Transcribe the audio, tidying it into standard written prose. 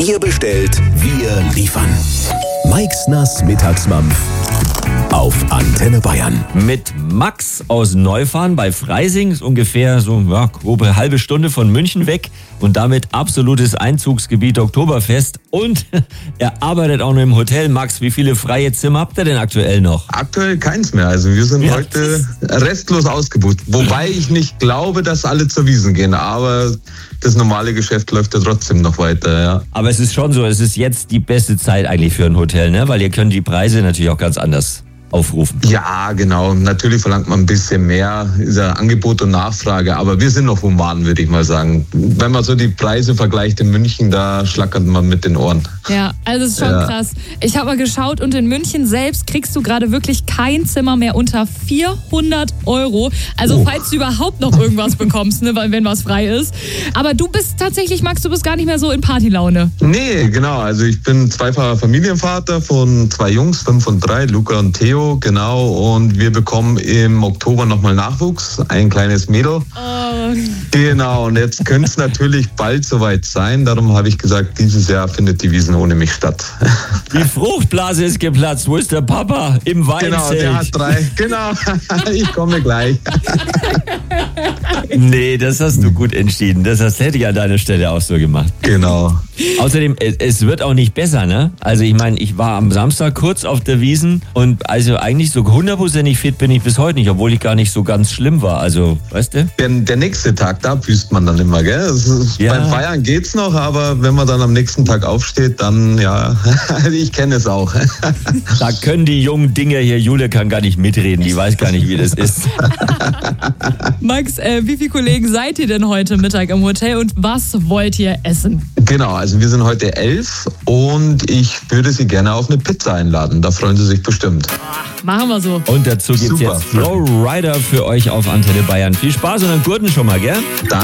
Ihr bestellt, wir liefern. Mike's Nass Mittagsmampf auf Antenne Bayern. Mit Max aus Neufahren bei Freising, ist ungefähr so grobe halbe Stunde von München weg und damit absolutes Einzugsgebiet Oktoberfest. Und er arbeitet auch noch im Hotel. Max, wie viele freie Zimmer habt ihr denn aktuell noch? Aktuell keins mehr. Also wir sind heute restlos ausgebucht. Wobei ich nicht glaube, dass alle zur Wiesn gehen. Aber das normale Geschäft läuft ja trotzdem noch weiter. Ja. Aber es ist schon so, es ist jetzt die beste Zeit eigentlich für ein Hotel, ne? Weil ihr könnt die Preise natürlich auch ganz anders aufrufen. Ja, genau. Natürlich verlangt man ein bisschen mehr, ist ja Angebot und Nachfrage, aber wir sind noch human, würde ich mal sagen. Wenn man so die Preise vergleicht in München, da schlackert man mit den Ohren. Ja, also das ist schon krass. Ich habe mal geschaut und in München selbst kriegst du gerade wirklich kein Zimmer mehr unter 400 €. Also falls du überhaupt noch irgendwas bekommst, ne, wenn was frei ist. Aber du bist tatsächlich, Max, du bist gar nicht mehr so in Partylaune. Nee, genau. Also ich bin zweifacher Familienvater von 2 Jungs, 5 und 3, Luca und Theo. Genau, und wir bekommen im Oktober nochmal Nachwuchs, ein kleines Mädel. Oh. Genau, und jetzt könnte es natürlich bald soweit sein. Darum habe ich gesagt, dieses Jahr findet die Wiesn ohne mich statt. Die Fruchtblase ist geplatzt. Wo ist der Papa? Im Weinzelt. Genau, der hat 3. Genau, ich komme gleich. Nee, das hast du gut entschieden. Das hätte ich an deiner Stelle auch so gemacht. Genau. Außerdem, es wird auch nicht besser, ne? Also ich meine, ich war am Samstag kurz auf der Wiesn und also eigentlich so 100% fit bin ich bis heute nicht, obwohl ich gar nicht so ganz schlimm war. Also, weißt du? Der nächste Tag, da büßt man dann immer, gell? Beim Feiern geht's noch, aber wenn man dann am nächsten Tag aufsteht, dann, ja, ich kenne es auch. Da können die jungen Dinger hier, Jule kann gar nicht mitreden, die weiß gar nicht, wie das ist. Max, wie viele Kollegen seid ihr denn heute Mittag im Hotel und was wollt ihr essen? Genau, also wir sind heute 11 und ich würde Sie gerne auf eine Pizza einladen. Da freuen Sie sich bestimmt. Machen wir so. Und dazu gibt's jetzt Flowrider für euch auf Antenne Bayern. Viel Spaß und einen guten schon mal, gell?